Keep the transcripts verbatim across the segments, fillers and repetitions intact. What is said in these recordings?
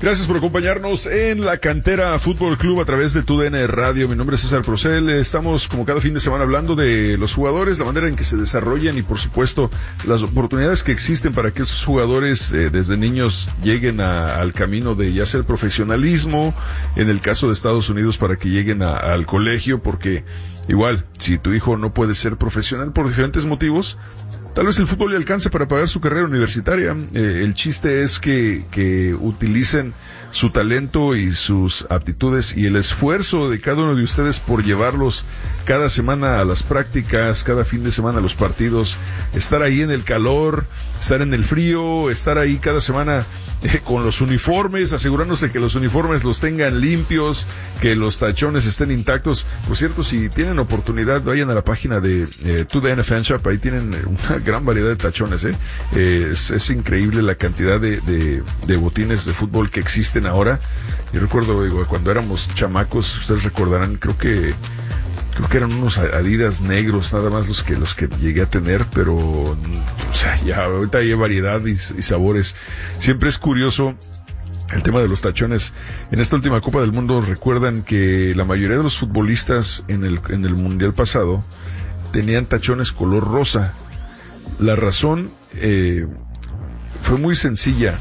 Gracias por acompañarnos en la Cantera Fútbol Club a través de Tu D N Radio. Mi nombre es César Procel. Estamos como cada fin de semana hablando de los jugadores, la manera en que se desarrollan y por supuesto las oportunidades que existen para que esos jugadores eh, desde niños lleguen a, al camino de ya sea el profesionalismo, en el caso de Estados Unidos para que lleguen a, al colegio, porque igual si tu hijo no puede ser profesional por diferentes motivos, tal vez el fútbol le alcance para pagar su carrera universitaria. Eh, el chiste es que, que utilicen su talento y sus aptitudes y el esfuerzo de cada uno de ustedes por llevarlos cada semana a las prácticas, cada fin de semana a los partidos, estar ahí en el calor, estar en el frío, estar ahí cada semana eh, con los uniformes, asegurándose que los uniformes los tengan limpios, que los tachones estén intactos. Por cierto, si tienen oportunidad, vayan a la página de eh, Tu D N Fan Shop, ahí tienen una gran variedad de tachones, eh. eh es, es increíble la cantidad de, de, de botines de fútbol que existen ahora. Yo recuerdo, digo, cuando éramos chamacos, ustedes recordarán, creo que creo que eran unos Adidas negros nada más los que los que llegué a tener, pero o sea, ya ahorita hay variedad y, y sabores. Siempre es curioso el tema de los tachones. En esta última Copa del Mundo recuerdan que la mayoría de los futbolistas en el en el mundial pasado tenían tachones color rosa. La razón eh, fue muy sencilla,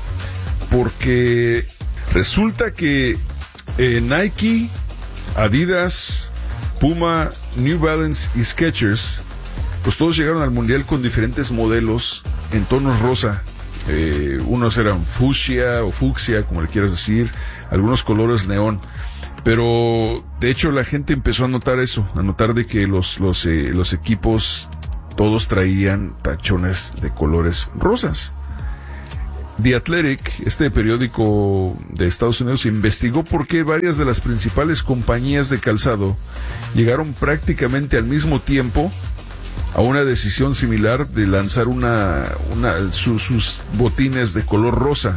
porque resulta que eh, Nike, Adidas, Puma, New Balance y Skechers, pues todos llegaron al mundial con diferentes modelos en tonos rosa. Eh, unos eran fucsia o fucsia, como le quieras decir, algunos colores neón. Pero de hecho la gente empezó a notar eso, a notar de que los los eh, los equipos todos traían tachones de colores rosas. The Athletic, este periódico de Estados Unidos, investigó por qué varias de las principales compañías de calzado llegaron prácticamente al mismo tiempo a una decisión similar de lanzar una, una su, sus botines de color rosa.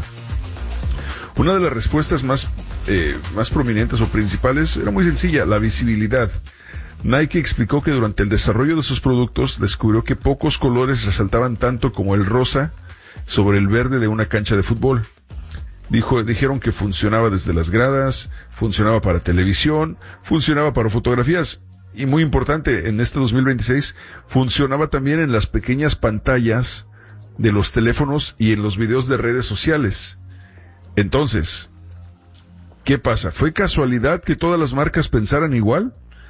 Una de las respuestas más, eh, más prominentes o principales era muy sencilla: la visibilidad. Nike explicó que durante el desarrollo de sus productos descubrió que pocos colores resaltaban tanto como el rosa sobre el verde de una cancha de fútbol. Dijo, dijeron que funcionaba desde las gradas, funcionaba para televisión, funcionaba para fotografías y, muy importante, en este dos mil veintiséis, funcionaba también en las pequeñas pantallas de los teléfonos y en los videos de redes sociales. Entonces, ¿qué pasa? ¿Fue casualidad que todas las marcas pensaran igual?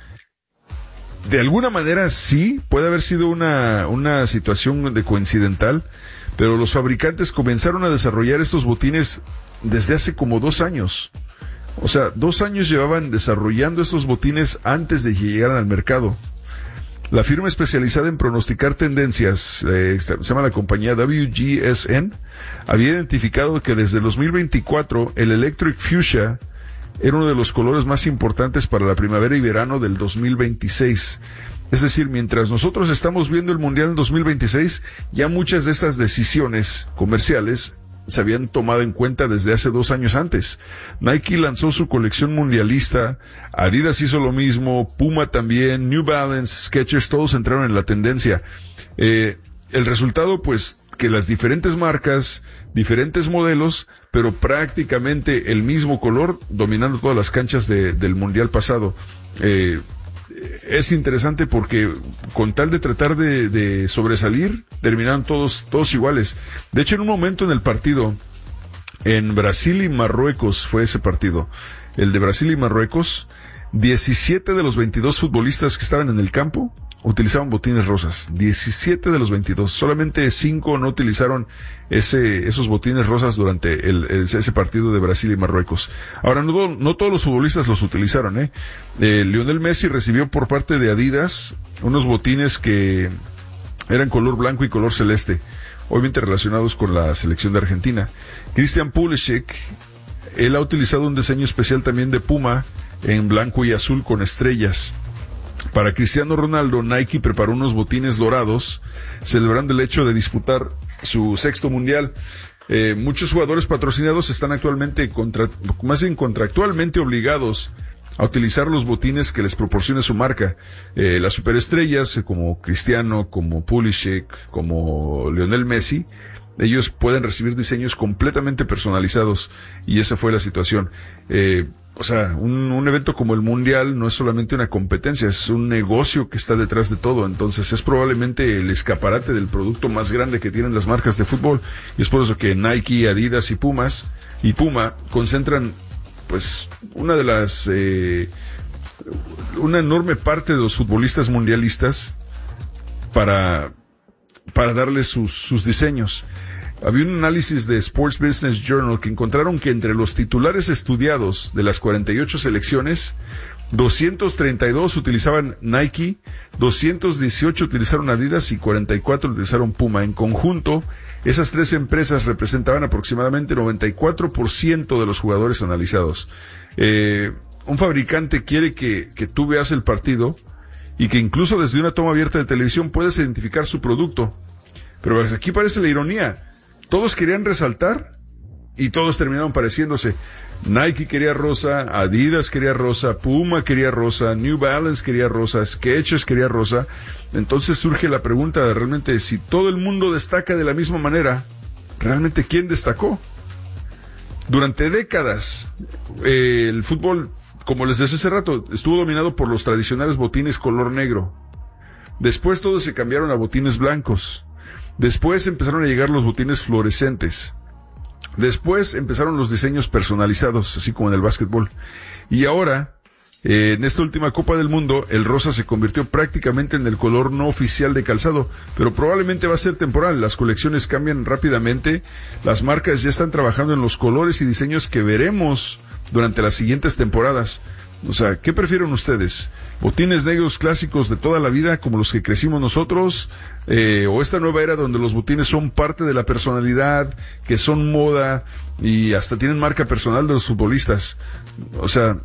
De alguna manera sí, puede haber sido una, una situación de coincidental, pero los fabricantes comenzaron a desarrollar estos botines desde hace como dos años. O sea, dos años llevaban desarrollando estos botines antes de que llegaran al mercado. La firma especializada en pronosticar tendencias, eh, se llama la compañía W G S N, había identificado que desde el dos mil veinticuatro el Electric Fuchsia era uno de los colores más importantes para la primavera y verano del dos mil veintiséis. Es decir, mientras nosotros estamos viendo el Mundial en dos mil veintiséis, ya muchas de estas decisiones comerciales se habían tomado en cuenta desde hace dos años antes. Nike lanzó su colección mundialista, Adidas hizo lo mismo, Puma también, New Balance, Skechers, todos entraron en la tendencia. Eh, el resultado, pues, que las diferentes marcas, diferentes modelos, pero prácticamente el mismo color, dominando todas las canchas de, del Mundial pasado. Eh, Es interesante porque con tal de tratar de, de sobresalir, terminaron todos, todos iguales. De hecho, en un momento en el partido, en Brasil y Marruecos fue ese partido, el de Brasil y Marruecos, diecisiete de los veintidós futbolistas que estaban en el campo utilizaban botines rosas. diecisiete de los veintidós. Solamente cinco no utilizaron ese, esos botines rosas durante el, el, ese partido de Brasil y Marruecos. Ahora, no, no todos los futbolistas los utilizaron, ¿eh? eh. Lionel Messi recibió por parte de Adidas unos botines que eran color blanco y color celeste, obviamente relacionados con la selección de Argentina. Christian Pulisic, él ha utilizado un diseño especial también de Puma en blanco y azul con estrellas. Para Cristiano Ronaldo, Nike preparó unos botines dorados, celebrando el hecho de disputar su sexto mundial. Eh, muchos jugadores patrocinados están actualmente, contra, más bien contractualmente obligados a utilizar los botines que les proporcione su marca. Eh, las superestrellas, como Cristiano, como Pulisic, como Lionel Messi, ellos pueden recibir diseños completamente personalizados, y esa fue la situación. Eh, o sea, un, un evento como el Mundial no es solamente una competencia, es un negocio que está detrás de todo. Entonces es probablemente el escaparate del producto más grande que tienen las marcas de fútbol, y es por eso que Nike, Adidas y Pumas y Puma concentran pues una de las eh, una enorme parte de los futbolistas mundialistas para para darles sus, sus diseños. Había un análisis de Sports Business Journal que encontraron que entre los titulares estudiados de las cuarenta y ocho selecciones, doscientos treinta y dos utilizaban Nike, doscientos dieciocho utilizaron Adidas y cuarenta y cuatro utilizaron Puma. En conjunto, esas tres empresas representaban aproximadamente noventa y cuatro por ciento de los jugadores analizados. Eh, un fabricante quiere que, que tú veas el partido y que incluso desde una toma abierta de televisión puedas identificar su producto. Pero aquí parece la ironía. Todos querían resaltar y todos terminaron pareciéndose. Nike quería rosa, Adidas quería rosa, Puma quería rosa, New Balance quería rosa, Skechers quería rosa. Entonces surge la pregunta de realmente, si todo el mundo destaca de la misma manera, ¿realmente quién destacó? Durante décadas, eh, el fútbol, como les decía hace rato, estuvo dominado por los tradicionales botines color negro. Después todos se cambiaron a botines blancos. Después empezaron a llegar los botines fluorescentes. Después empezaron los diseños personalizados, así como en el básquetbol. Y ahora, eh, en esta última Copa del Mundo, el rosa se convirtió prácticamente en el color no oficial de calzado, pero probablemente va a ser temporal. Las colecciones cambian rápidamente. Las marcas ya están trabajando en los colores y diseños que veremos durante las siguientes temporadas. O sea, ¿qué prefieren ustedes? ¿Botines negros clásicos de toda la vida, como los que crecimos nosotros? Eh, ¿O esta nueva era donde los botines son parte de la personalidad, que son moda y hasta tienen marca personal de los futbolistas? O sea,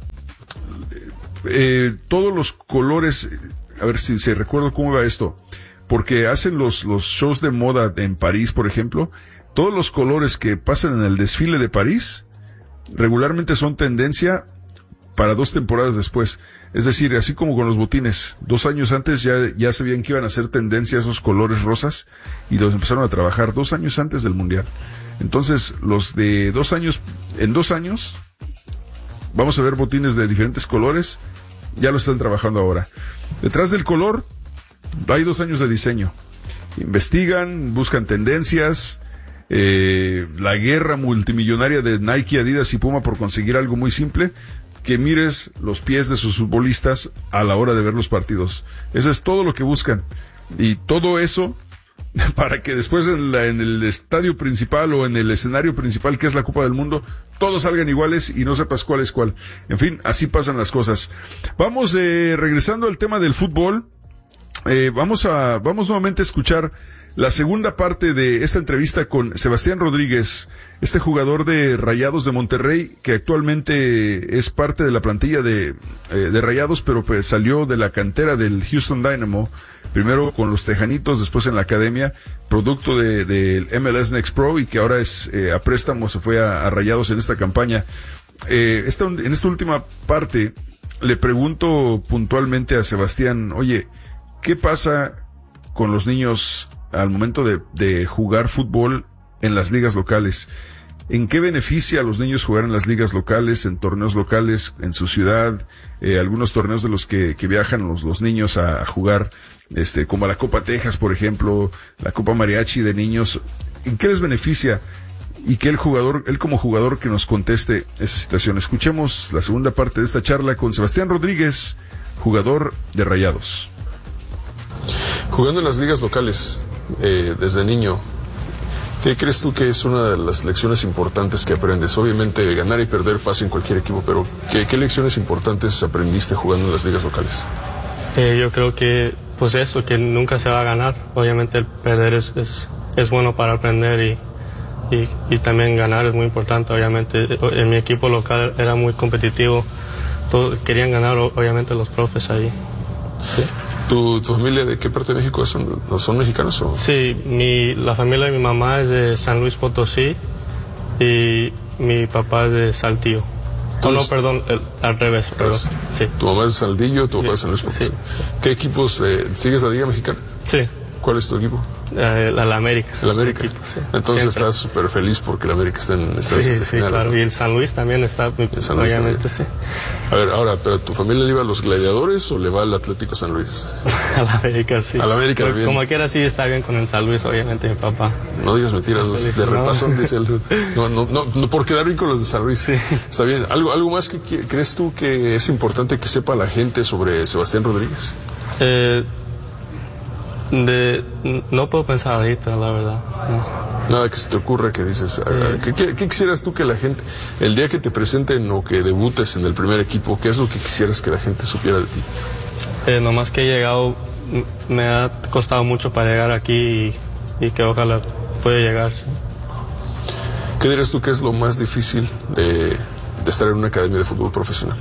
eh, todos los colores, a ver si, si recuerdo cómo va esto, porque hacen los, los shows de moda en París, por ejemplo, todos los colores que pasan en el desfile de París regularmente son tendencia para dos temporadas después. Es decir, así como con los botines, dos años antes ya, ya sabían que iban a ser tendencia esos colores rosas y los empezaron a trabajar dos años antes del Mundial. Entonces, los de dos años, en dos años, vamos a ver botines de diferentes colores, ya lo están trabajando ahora. Detrás del color, hay dos años de diseño. Investigan, buscan tendencias, eh, la guerra multimillonaria de Nike, Adidas y Puma por conseguir algo muy simple, que mires los pies de sus futbolistas a la hora de ver los partidos. Eso es todo lo que buscan. Y todo eso para que después en, la, en el estadio principal o en el escenario principal, que es la Copa del Mundo, todos salgan iguales y no sepas cuál es cuál. En fin, así pasan las cosas. Vamos, eh, regresando al tema del fútbol, eh, vamos a, vamos nuevamente a escuchar la segunda parte de esta entrevista con Sebastián Rodríguez, este jugador de Rayados de Monterrey, que actualmente es parte de la plantilla de, eh, de Rayados, pero pues salió de la cantera del Houston Dynamo, primero con los Tejanitos, después en la academia, producto de, del M L S Next Pro, y que ahora es eh, a préstamo, se fue a, a Rayados en esta campaña. Eh, esta, en esta última parte, le pregunto puntualmente a Sebastián, oye, ¿qué pasa con los niños al momento de, de jugar fútbol en las ligas locales? ¿En qué beneficia a los niños jugar en las ligas locales, en torneos locales, en su ciudad, eh, algunos torneos de los que, que viajan los, los niños a, a jugar, este, como la Copa Texas, por ejemplo, la Copa Mariachi de niños? ¿En qué les beneficia? Y que el jugador, él como jugador, que nos conteste esa situación. Escuchemos la segunda parte de esta charla con Sebastián Rodríguez, jugador de Rayados. Jugando en las ligas locales, eh, desde niño, ¿qué crees tú que es una de las lecciones importantes que aprendes? Obviamente ganar y perder pasa en cualquier equipo, pero ¿qué, qué lecciones importantes aprendiste jugando en las ligas locales? Eh, yo creo que, pues eso, que nunca se va a ganar. Obviamente el perder es, es, es bueno para aprender y, y, y también ganar es muy importante. Obviamente en mi equipo local era muy competitivo, todos querían ganar, obviamente los profes ahí. Sí. ¿Tu, ¿Tu familia de qué parte de México son? ¿Son mexicanos o...? Sí, mi, la familia de mi mamá es de San Luis Potosí y mi papá es de Saltillo. Oh, no, perdón, el, al revés, perdón. Sí. ¿Tu mamá es de Saltillo, tu papá es de San Luis Potosí? Sí, sí. ¿Qué equipos, eh, sigues la Liga Mexicana? Sí. ¿Cuál es tu equipo? Eh, la, la América. El América. Equipo, sí. Entonces Siempre. estás súper feliz porque el América está en estas Sí, sí, finales, claro. ¿no? Y el San Luis también está, El San Luis obviamente, también. sí. A ver, ahora, ¿pero tu familia le iba a los Gladiadores o le va al Atlético San Luis? A la América, sí. A la América Pero también. como quiera, sí está bien con el San Luis, obviamente, mi papá. No digas mentiras, los de No. repaso, dice el... No, no, no, no, por quedar bien con los de San Luis. Sí. Está bien. ¿Algo, algo más que qui- crees tú que es importante que sepa la gente sobre Sebastián Rodríguez? Eh, de, no puedo pensar ahorita, la verdad. No. Nada que se te ocurra que dices... ah, ¿qué, qué, qué quisieras tú que la gente... El día que te presenten o que debutes en el primer equipo, ¿qué es lo que quisieras que la gente supiera de ti? Eh, nomás que he llegado, m- me ha costado mucho para llegar aquí y, y que ojalá pueda llegar. Sí. ¿Qué dirías tú que es lo más difícil de, de estar en una academia de fútbol profesional?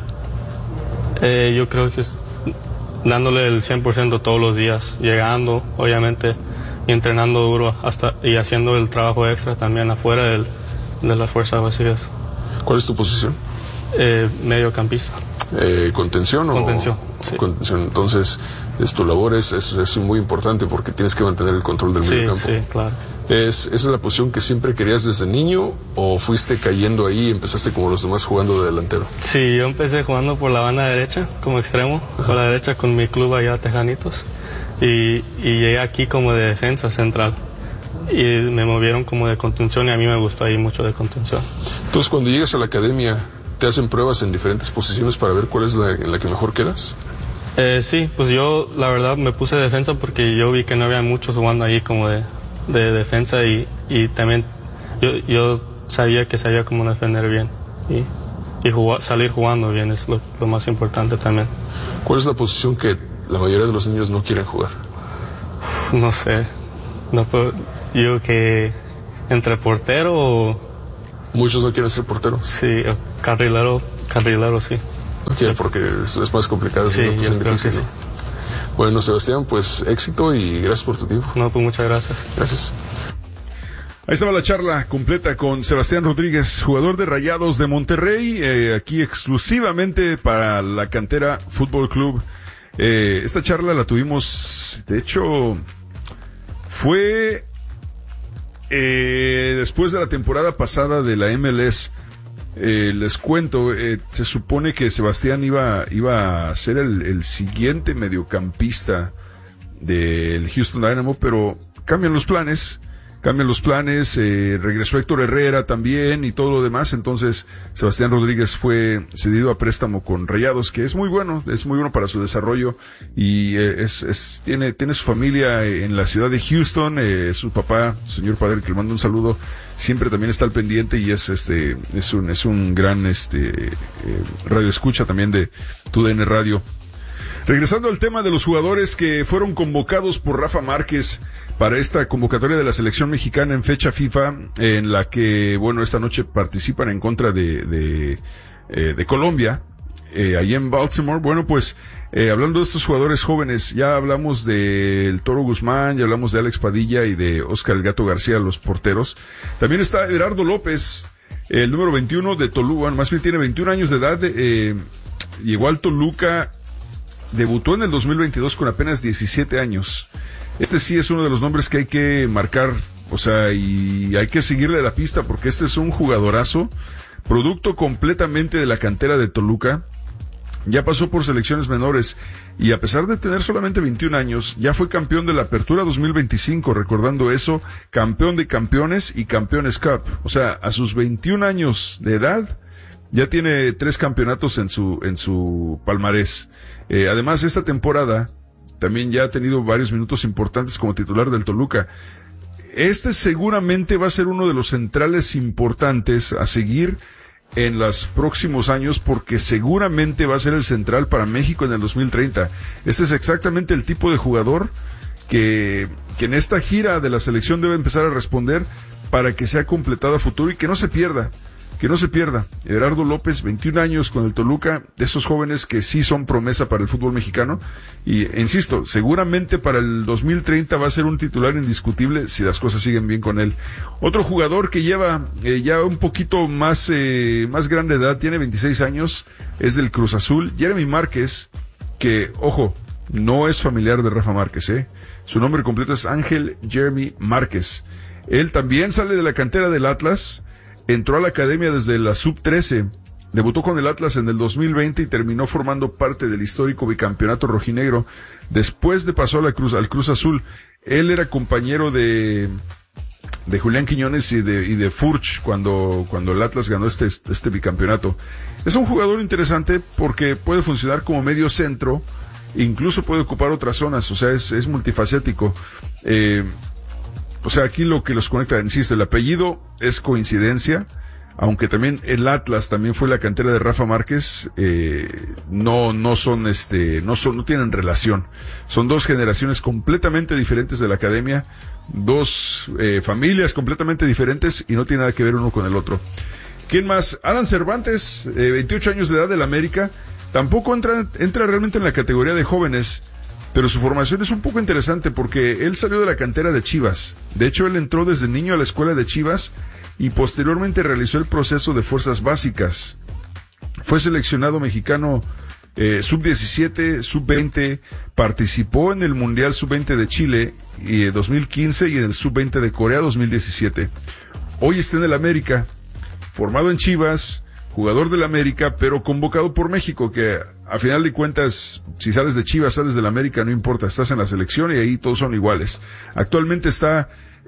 Eh, yo creo que es dándole el cien por ciento todos los días, llegando, obviamente, y entrenando duro hasta y haciendo el trabajo extra también afuera del, de las fuerzas básicas. ¿Cuál es tu posición? Eh, mediocampista. Eh, ¿Contención o...? Contención, sí. Contención. Entonces, es, tu labor es, es, es muy importante porque tienes que mantener el control del Sí, medio campo. sí, claro. ¿Es, ¿Esa es la posición que siempre querías desde niño o fuiste cayendo ahí y empezaste como los demás jugando de delantero? Sí, yo empecé jugando por la banda derecha, como extremo, por la derecha con mi club allá Tejanitos. Y, y llegué aquí como de defensa central. Y me movieron como de contención y a mí me gustó ahí mucho de contención. Entonces, cuando llegas a la academia, ¿te hacen pruebas en diferentes posiciones para ver cuál es la en la que mejor quedas? Eh, sí, pues yo la verdad me puse de defensa porque yo vi que no había muchos jugando ahí como de, de defensa y, y también yo, yo sabía que sabía cómo defender bien y, y jugar, salir jugando bien es lo, lo más importante también. ¿Cuál es la posición que la mayoría de los niños no quieren jugar? No sé, no puedo, yo que entre portero o Muchos no quieren ser porteros. sí, o carrilero, carrilero sí. No quieren porque es, es más complicado, es Sí, una yo posición creo difícil. que ¿no? sí. Bueno, Sebastián, pues éxito y gracias por tu tiempo. No, pues muchas gracias. Gracias. Ahí estaba la charla completa con Sebastián Rodríguez, jugador de Rayados de Monterrey, eh, aquí exclusivamente para la cantera Fútbol Club. Eh, esta charla la tuvimos, de hecho, fue eh, después de la temporada pasada de la M L S. Eh, les cuento, eh, se supone que Sebastián iba, iba a ser el, el siguiente mediocampista del Houston Dynamo, pero cambian los planes. Cambian los planes, eh, regresó Héctor Herrera también y todo lo demás, entonces Sebastián Rodríguez fue cedido a préstamo con Rayados, que es muy bueno, es muy bueno para su desarrollo y eh, es, es, tiene, tiene su familia en la ciudad de Houston, eh, su papá, señor padre, que le mando un saludo, siempre también está al pendiente y es este, es un, es un gran este, eh, radio escucha también de Tu D N Radio. Regresando al tema de los jugadores que fueron convocados por Rafa Márquez para esta convocatoria de la selección mexicana en fecha FIFA, en la que, bueno, esta noche participan en contra de, de, eh, de Colombia, eh, ahí en Baltimore. Bueno, pues, eh, hablando de estos jugadores jóvenes, ya hablamos del Toro Guzmán, ya hablamos de Alex Padilla y de Oscar El Gato García, los porteros. También está Gerardo López, el número veintiuno de Toluca, más bien tiene veintiún años de edad, eh, llegó al Toluca. Debutó en el dos mil veintidós con apenas diecisiete años. Este sí es uno de los nombres que hay que marcar, o sea, y hay que seguirle la pista porque este es un jugadorazo, producto completamente de la cantera de Toluca. Ya pasó por selecciones menores y a pesar de tener solamente veintiún años, ya fue campeón de la Apertura dos mil veinticinco, recordando eso, campeón de campeones y Campeones Cup. O sea, a sus veintiún años de edad, ya tiene tres campeonatos en su, en su palmarés. Eh, además, esta temporada también ya ha tenido varios minutos importantes como titular del Toluca. Este seguramente va a ser uno de los centrales importantes a seguir en los próximos años porque seguramente va a ser el central para México en el dos mil treinta. Este es exactamente el tipo de jugador que, que en esta gira de la selección debe empezar a responder para que sea completado a futuro y que no se pierda. Que no se pierda. Gerardo López, veintiún años con el Toluca, de esos jóvenes que sí son promesa para el fútbol mexicano. Y, insisto, seguramente para el dos mil treinta va a ser un titular indiscutible si las cosas siguen bien con él. Otro jugador que lleva eh, ya un poquito más, eh, más grande edad, tiene veintiséis años, es del Cruz Azul, Jeremy Márquez, que, ojo, no es familiar de Rafa Márquez, ¿eh? Su nombre completo es Ángel Jeremy Márquez. Él también sale de la cantera del Atlas, entró a la academia desde la sub trece, debutó con el Atlas en el dos mil veinte y terminó formando parte del histórico bicampeonato rojinegro. Después de pasó a la Cruz, al Cruz Azul. Él era compañero de, de Julián Quiñones y de, y de Furch cuando, cuando el Atlas ganó este, este bicampeonato. Es un jugador interesante porque puede funcionar como medio centro, incluso puede ocupar otras zonas, o sea, es, es multifacético. Eh, o sea, aquí lo que los conecta, insisto, el apellido es coincidencia, aunque también el Atlas también fue la cantera de Rafa Márquez, eh, no, no son este, no son, no tienen relación. Son dos generaciones completamente diferentes de la academia, dos, eh, familias completamente diferentes y no tiene nada que ver uno con el otro. ¿Quién más? Alan Cervantes, eh, veintiocho años de edad del América, tampoco entra, entra realmente en la categoría de jóvenes, pero su formación es un poco interesante porque él salió de la cantera de Chivas. De hecho, él entró desde niño a la escuela de Chivas y posteriormente realizó el proceso de fuerzas básicas. Fue seleccionado mexicano eh, sub diecisiete, sub veinte, participó en el Mundial sub veinte de Chile y, eh, dos mil quince y en el sub veinte de Corea dos mil diecisiete. Hoy está en el América, formado en Chivas, jugador del América, pero convocado por México, que a final de cuentas, si sales de Chivas, sales del América, no importa, estás en la selección y ahí todos son iguales. Actualmente está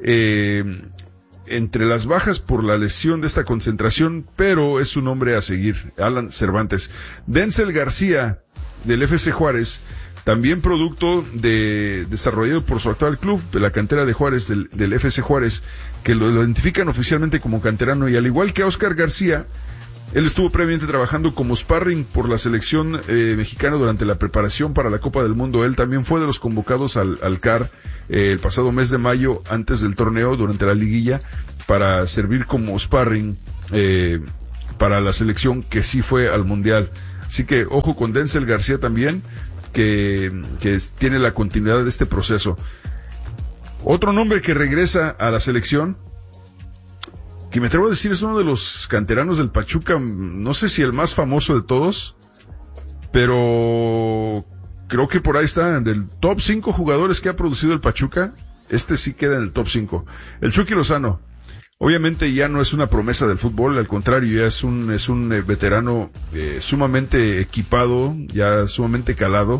eh, entre las bajas por la lesión de esta concentración, pero es un hombre a seguir, Alan Cervantes. Denzel García, del F C Juárez, también producto de, desarrollado por su actual club, de la cantera de Juárez, del, del F C Juárez, que lo, lo identifican oficialmente como canterano, y al igual que a Oscar García, él estuvo previamente trabajando como sparring por la selección eh, mexicana durante la preparación para la Copa del Mundo. Él también fue de los convocados al, al C A R eh, el pasado mes de mayo, antes del torneo, durante la liguilla, para servir como sparring eh, para la selección que sí fue al Mundial. Así que ojo con Denzel García también, que, que tiene la continuidad de este proceso. Otro nombre que regresa a la selección, que me atrevo a decir es uno de los canteranos del Pachuca, no sé si el más famoso de todos, pero creo que por ahí está, del top cinco jugadores que ha producido el Pachuca, este sí queda en el top cinco. El Chucky Lozano, obviamente ya no es una promesa del fútbol, al contrario, ya es un, es un eh, veterano eh, sumamente equipado, ya sumamente calado,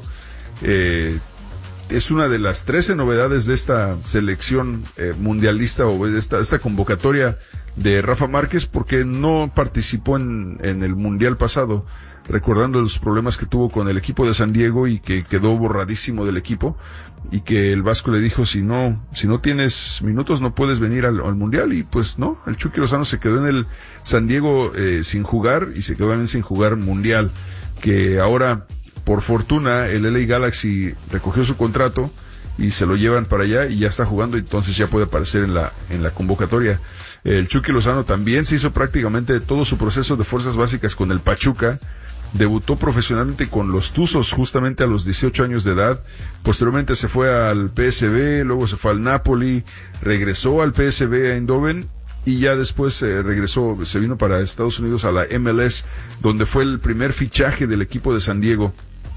eh, es una de las trece novedades de esta selección eh, mundialista o de esta, esta convocatoria de Rafa Márquez, porque no participó en, en el Mundial pasado, recordando los problemas que tuvo con el equipo de San Diego y que quedó borradísimo del equipo, y que el Vasco le dijo, si no, si no tienes minutos no puedes venir al, al Mundial, y pues no, el Chucky Lozano se quedó en el San Diego eh, sin jugar, y se quedó también sin jugar Mundial, que ahora, por fortuna, el L A Galaxy recogió su contrato y se lo llevan para allá y ya está jugando, entonces ya puede aparecer en la, en la convocatoria. El Chucky Lozano también se hizo prácticamente todo su proceso de fuerzas básicas con el Pachuca, debutó profesionalmente con los Tuzos justamente a los dieciocho años de edad, posteriormente se fue al P S V, luego se fue al Napoli, regresó al P S V Eindhoven y ya después eh, regresó, se vino para Estados Unidos a la M L S, donde fue el primer fichaje del equipo de San Diego,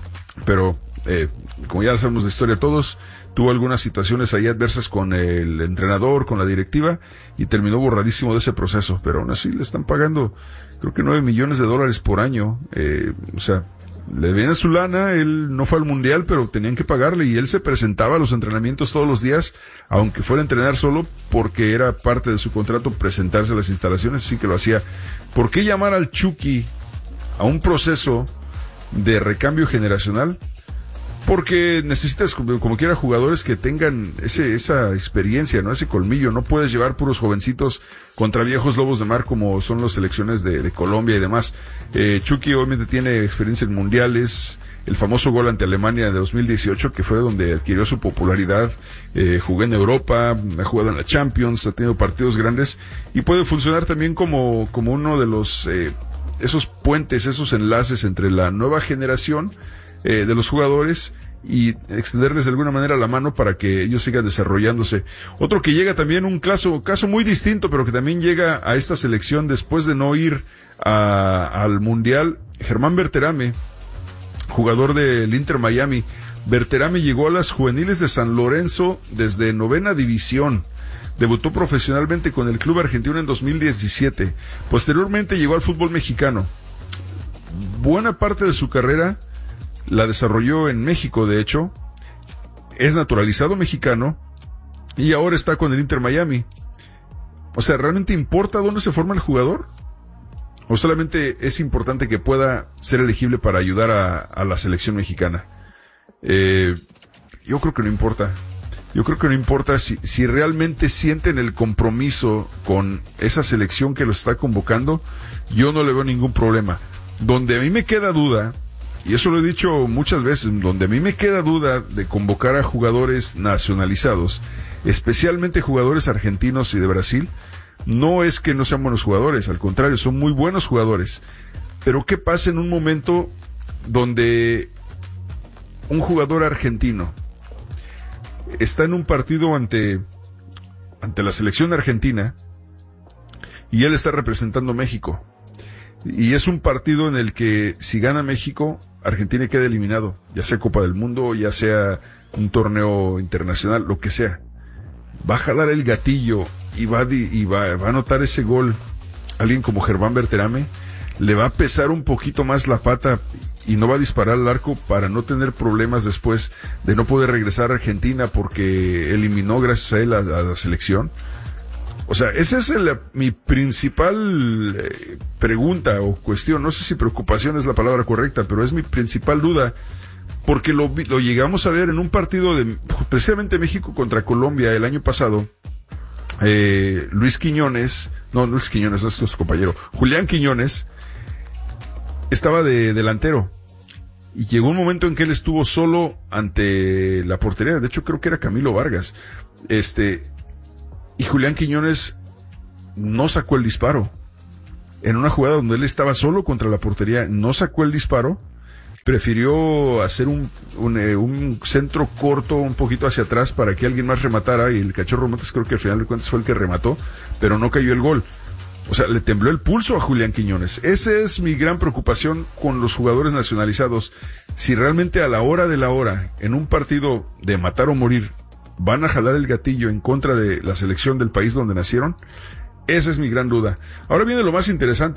pero eh, como ya sabemos de historia todos, tuvo algunas situaciones ahí adversas con el entrenador, con la directiva, y terminó borradísimo de ese proceso, pero aún así le están pagando creo que nueve millones de dólares por año, eh, o sea, le viene su lana, él no fue al Mundial, pero tenían que pagarle, y él se presentaba a los entrenamientos todos los días, aunque fuera a entrenar solo, porque era parte de su contrato presentarse a las instalaciones, así que lo hacía. ¿Por qué llamar al Chucky a un proceso de recambio generacional? Porque necesitas, como, como quiera, jugadores que tengan ese, esa experiencia, ¿no? Ese colmillo. No puedes llevar puros jovencitos contra viejos lobos de mar como son las selecciones de, de Colombia y demás. Eh, Chucky obviamente tiene experiencia en mundiales, el famoso gol ante Alemania de dos mil dieciocho, que fue donde adquirió su popularidad. Eh, jugó en Europa, ha jugado en la Champions, ha tenido partidos grandes, y puede funcionar también como, como uno de los, eh, esos puentes, esos enlaces entre la nueva generación Eh, de los jugadores y extenderles de alguna manera la mano para que ellos sigan desarrollándose. Otro que llega también, un caso, caso muy distinto, pero que también llega a esta selección después de no ir a, al Mundial, Germán Berterame, jugador del Inter Miami, Berterame llegó a las juveniles de San Lorenzo desde novena división. Debutó profesionalmente con el club argentino en dos mil diecisiete. Posteriormente llegó al fútbol mexicano. Buena parte de su carrera la desarrolló en México, de hecho. Es naturalizado mexicano y ahora está con el Inter Miami. O sea, ¿realmente importa dónde se forma el jugador? ¿O solamente es importante que pueda ser elegible para ayudar a, a la selección mexicana? Eh, yo creo que no importa. Yo creo que no importa si, si realmente sienten el compromiso con esa selección que los está convocando. Yo no le veo ningún problema. Donde a mí me queda duda, y eso lo he dicho muchas veces, donde a mí me queda duda de convocar a jugadores nacionalizados, especialmente jugadores argentinos y de Brasil, no es que no sean buenos jugadores, al contrario, son muy buenos jugadores. Pero ¿qué pasa en un momento donde un jugador argentino está en un partido ante, ante la selección argentina y él está representando a México? Y es un partido en el que si gana México, Argentina queda eliminado, ya sea Copa del Mundo, ya sea un torneo internacional, lo que sea. Va a jalar el gatillo y va, y va, va a anotar ese gol alguien como Germán Berterame, le va a pesar un poquito más la pata y no va a disparar al arco para no tener problemas después de no poder regresar a Argentina porque eliminó gracias a él a, a la selección. O sea, esa es el, mi principal eh, pregunta o cuestión. No sé si preocupación es la palabra correcta, pero es mi principal duda, porque lo, lo llegamos a ver en un partido de precisamente México contra Colombia el año pasado. Eh, Luis Quiñones, no, Luis Quiñones, no es tu compañero, Julián Quiñones estaba de delantero y llegó un momento en que él estuvo solo ante la portería. De hecho, creo que era Camilo Vargas. Este, y Julián Quiñones no sacó el disparo. En una jugada donde él estaba solo contra la portería, no sacó el disparo. Prefirió hacer un, un, eh, un centro corto un poquito hacia atrás para que alguien más rematara, y el Cachorro Montes creo que al final de cuentas fue el que remató, pero no cayó el gol. O sea, le tembló el pulso a Julián Quiñones. Esa es mi gran preocupación con los jugadores nacionalizados. Si realmente a la hora de la hora, en un partido de matar o morir, van a jalar el gatillo en contra de la selección del país donde nacieron, esa es mi gran duda. Ahora viene lo más interesante.